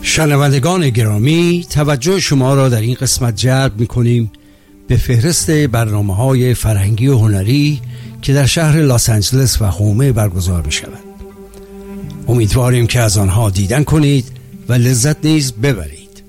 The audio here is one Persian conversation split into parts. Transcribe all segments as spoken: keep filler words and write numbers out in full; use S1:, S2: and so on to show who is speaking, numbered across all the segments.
S1: شنوندگان گرامی، توجه شما را در این قسمت جلب می‌کنیم به فهرست برنامه‌های فرهنگی و هنری که در شهر لس آنجلس و هومه برگزار می‌شود. امیدواریم که از آنها دیدن کنید و لذت نیز ببرید.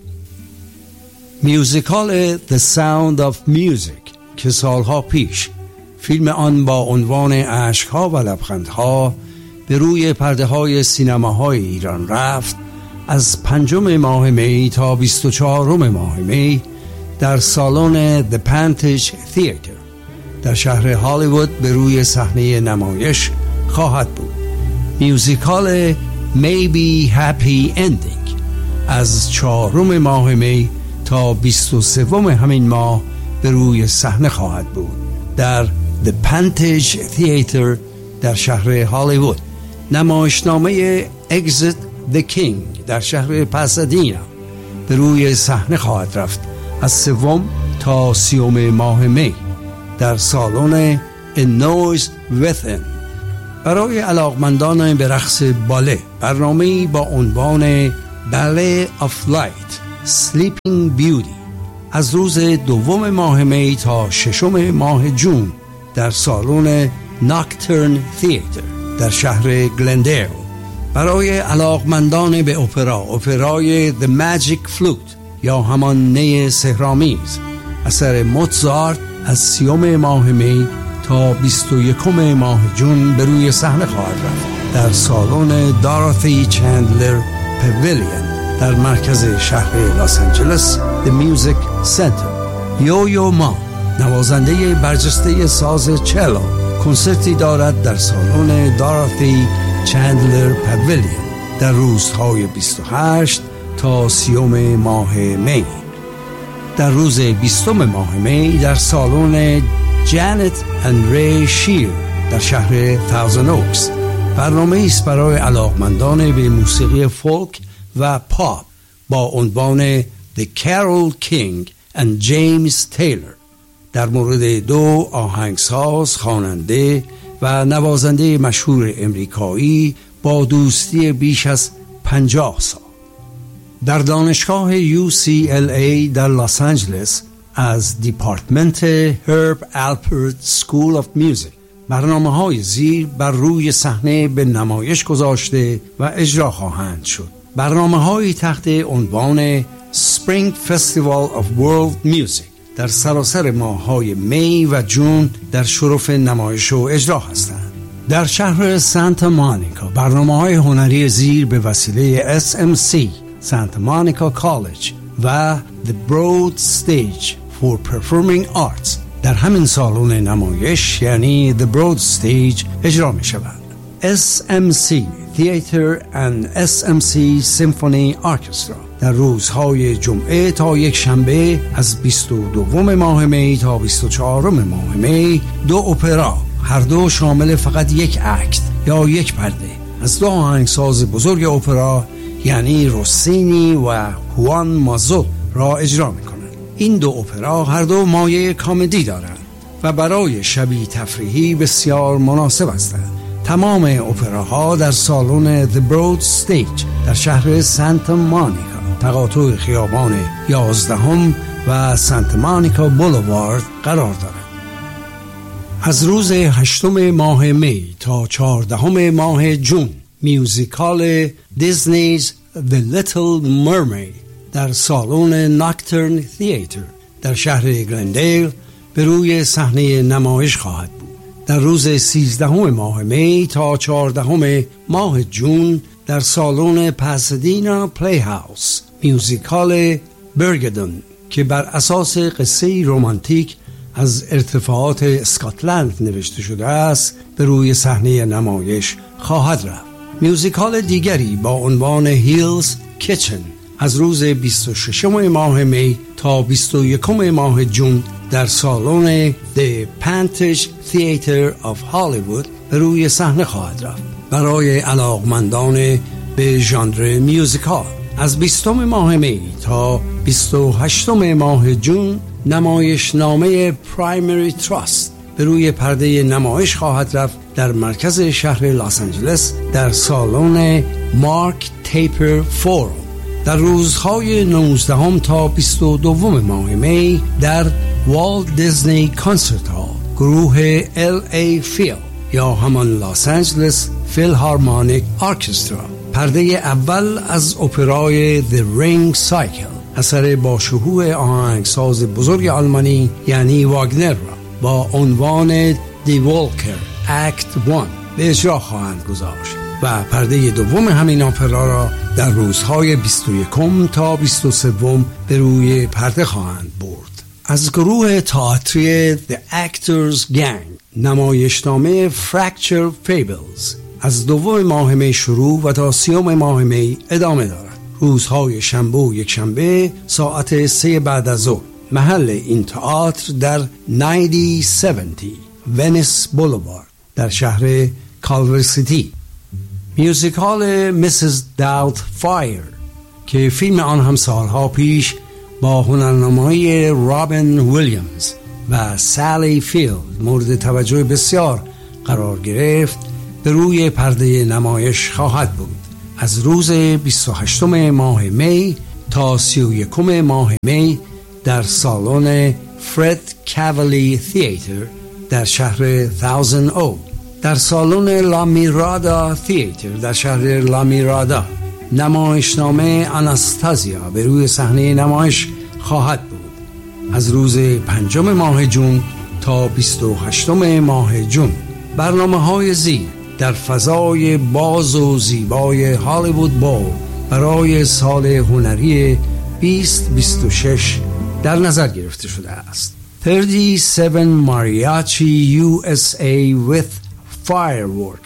S1: میوزیکال The Sound of Music که سالها پیش فیلم آن با عنوان اشک‌ها و لبخندها به روی پرده‌های سینماهای ایران رفت، از پنجم ماه می تا بیست و چهارم ماه می در سالن The Pantage Theater در شهر هالیوود به روی صحنه نمایش خواهد بود. میوزیکال Maybe Happy Ending از چهارم ماه می تا بیست و سوم همین ماه به روی صحنه خواهد بود در The Pantage Theater در شهر هالیوود. نمایشنامه Exit the King در شهر پاسادینا به روی صحنه خواهد رفت از سوم تا سیوم ماه می در سالن A Noise Within. برای علاقمندان به رقص باله، برنامه‌ای با عنوان Ballet of Light Sleeping Beauty از روز دوم ماه می تا ششم ماه جون در سالن Nocturne Theater در شهر گلندیل. برای علاقمندان به اپرا، اپرای The Magic Flute یا همان نی سحرآمیز اثر موزارت از سیوم ماه می تا بیست و یکم ماه جون به روی صحنه خواهد رفت در سالن داروتی چندلر پویلیون در مرکز شهر لس آنجلس The Music Center. یویو ما، نوازنده برجسته ساز چلو، کنسرتی دارد در سالن داروتی چندلر پویلیون در روزهای بیست و هشت تا سیوم ماه می. در روز بیستم ماه می در سالن جانت اند ری شیر در شهر تاوزن اوکس. برنامه ایست برای علاقمندان به موسیقی فولک و پاپ با عنوان The Carole King and James Taylor در مورد دو آهنگساز، خواننده و نوازنده مشهور امریکایی با دوستی بیش از پنجاه سال. در دانشگاه یو سی ال ای در لس آنجلس از دیپارتمنت هرب آلپرت سکول آف میوزیک برنامه‌های زیر بر روی صحنه به نمایش گذاشته و اجرا خواهند شد. برنامه‌هایی تحت عنوان Spring Festival of World Music در سراسر ماه‌های می و جون در شرف نمایش و اجرا هستند. در شهر سانتا مونیکا برنامه‌های هنری زیر به وسیله اس ام سی سانتا مونیکا کالج و The Broad Stage for Performing Arts در همین سالن نمایش یعنی The Broad Stage اجرا می شود. اس ام سی Theater and اس ام سی Symphony Orchestra در روزهای جمعه تا یک شنبه از بیست و دوم ماه می تا بیست و چهارم ماه می دو اپرا، هر دو شامل فقط یک اکت یا یک پرده، از دو آهنگساز بزرگ اپرا یعنی روسینی و هوان مازو را اجرا می‌کنند. این دو اپرا هر دو مایه کمدی دارند و برای شبی تفریحی بسیار مناسب هستند. تمام اپراها در سالن The Broad Stage در شهر سانتا مونیکا تقاطع خیابان یازدهم و سانتا مونیکا بولوارد قرار دارند. از روز هشتم ماه می تا چهاردهم ماه جون میوزیکال دیزنیز The Little Mermaid در سالن ناکترن تئاتر در شهر گلندیل به روی صحنه نمایش خواهد بود. در روز سیزدهم ماه می تا چهاردهم ماه جون در سالن پاسادینا پلی هاوس میوزیکال برگدون که بر اساس قصه رمانتیک از ارتفاعات اسکاتلند نوشته شده است به روی صحنه نمایش خواهد رفت. میوزیکال دیگری با عنوان هیلز کیچن از روز بیست و ششم ماه می تا بیست و یکم ماه جون در سالن The Pantage Theater of Hollywood به روی صحنه خواهد رفت. برای علاقمندان به ژانر میوزیکال از بیستم ماه می تا بیست و هشتم ماه جون نمایشنامه پرایمری تراست به روی پرده نمایش خواهد رفت در مرکز شهر لس آنجلس در سالن مارک تیپر فورم در روزهای نوزدهم تا بیست و دوم ماه می در والت دیزنی کانسرت هال گروه ال ای فیل یا همان لاس آنجلس فیلهارمونیک ارکسترا پرده اول از اپرای The Ring Cycle اثر با شکوه آهنگساز بزرگ آلمانی یعنی واگنر را با عنوان دی والکر اکت یک به اجرا خواهند گذاشت و پرده دوم همین اپرا را در روزهای بیست و یکم تا بیست و سوم به روی پرده خواهند برد. از گروه تئاتری The Actors Gang نمایشنامه Fractured Fables از دوم ماه می شروع و تا سیوم ماه می ادامه دارد. روزهای شنبه و یک شنبه ساعت سه بعد از ظهر. محل این تئاتر در نود و هفت ونیس بولوارد در شهر کالور سیتی. میوزیکال میسیز داوت فایر که فیلم آن هم سالها پیش با هنرنمایی رابین ویلیامز و سالی فیلد مورد توجه بسیار قرار گرفت به روی پرده نمایش خواهد بود. از روز بیست و هشتم ماه می تا سی و یکم ماه می در سالن فرد کاولی تئاتر در شهر تاوزند او، در سالن لا میرادا تئاتر در شهر لا میرادا نمایشنامه آناستازیا به روی صحنه نمایش خواهد بود. از روز پنجم ماه جون تا بیست و هشتم ماه جون برنامه‌های زیر در فضای باز و زیبای هالیوود بول برای سال هنری بیست بیست و شش در نظر گرفته شده است. سی و هفت Mariachi یو اس ای with Fireworks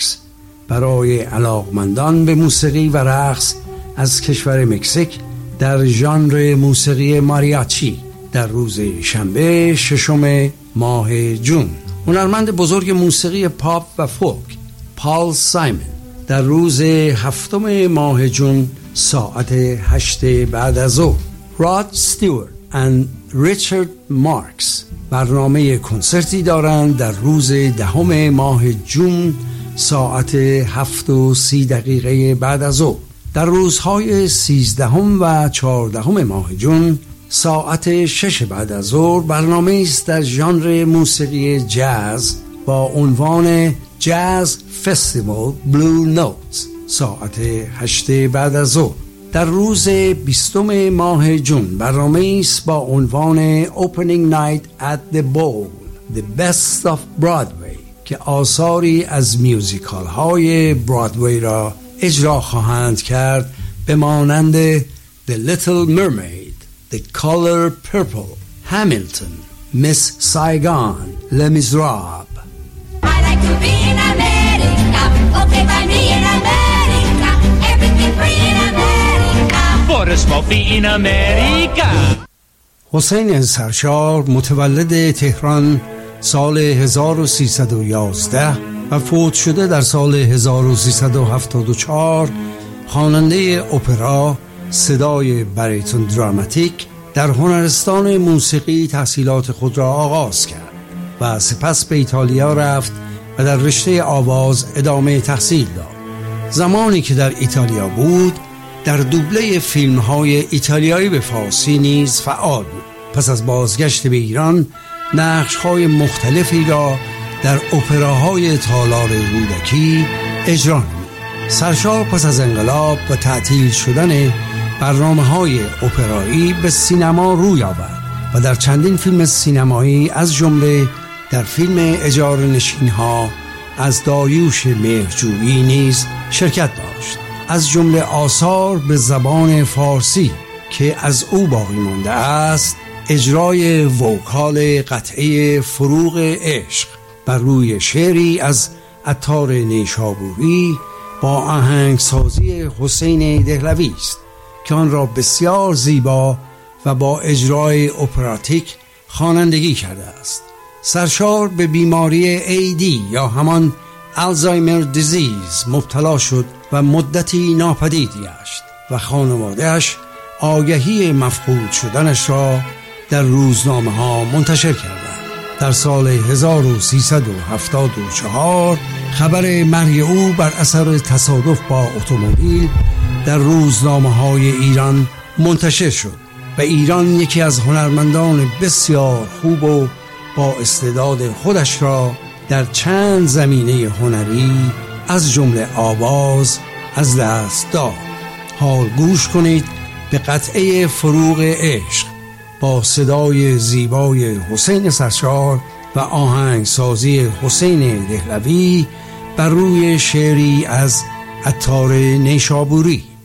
S1: برای علاقمندان به موسیقی و رقص از کشور مکزیک در ژانر موسیقی ماریاچی در روز شنبه ششم ماه جون. هنرمند بزرگ موسیقی پاپ و فولک پال سایمون در روز هفتم ماه جون ساعت هشت بعد از ظهر. راد استیوارت و ریچارد مارکس برنامه کنسرتی دارند در روز دهم ماه جون ساعت هفت و سی دقیقه بعد از ظهر. در روزهای سیزدهم و چهاردهم ماه جون ساعت شش بعد از ظهر برنامه است در ژانر موسیقی جاز با عنوان جاز فستیوال بلو نوتس ساعت هشت بعد از ظهر. در روز بیستم ماه جون برنامه است با عنوان Opening Night at the Bowl The Best of Broadway که آثاری از میوزیکال های برادوی را اجرا خواهند کرد به مانند The Little Mermaid, The Color Purple, Hamilton, Miss Saigon, Les Miserables.
S2: I like to be in America, okay by me in America, everything free in America. For a smokey in America.
S1: حسین سرشار متولد تهران سال هزار و سیصد و یازده و فوت شده در سال هزار و سیصد و هفتاد و چهار، خواننده اپرا، صدای باریتون دراماتیک، در هنرستان موسیقی تحصیلات خود را آغاز کرد و سپس به ایتالیا رفت و در رشته آواز ادامه تحصیل داد. زمانی که در ایتالیا بود در دوبله فیلم‌های ایتالیایی به فارسی نیز فعال بود. پس از بازگشت به ایران نقش‌های مختلفی را در اپراهای تالار رودکی اجرا نمود. سرشار پس از انقلاب و تعطیل شدن برنامه‌های اپرایی به سینما روی آورد و در چندین فیلم سینمایی از جمله در فیلم اجاره نشین‌ها از داریوش مهرجویی نیز شرکت داشت. از جمله آثار به زبان فارسی که از او باقی مانده است اجرای وکال قطعه فروغ عشق بر روی شعری از عطار نیشابوری با آهنگسازی حسین دهلوی است که آن را بسیار زیبا و با اجرای اپراتیک خوانندگی کرده است. سرشار به بیماری ای دی یا همان الزایمر دیزیز مبتلا شد و مدتی ناپدید گشت و خانواده‌اش آگهی مفقود شدنش را در روزنامه ها منتشر کردند. در سال هزار و سیصد و هفتاد و چهار خبر مرگ او بر اثر تصادف با اتومبیل در روزنامه‌های ایران منتشر شد و ایران یکی از هنرمندان بسیار خوب و با استعداد خودش را در چند زمینه هنری از جمله آواز از دست داد. حال گوش کنید به قطعه فروغ عشق با صدای زیبای حسین سرشار و آهنگسازی حسین دهلوی بر روی شعری از عطار نیشابوری.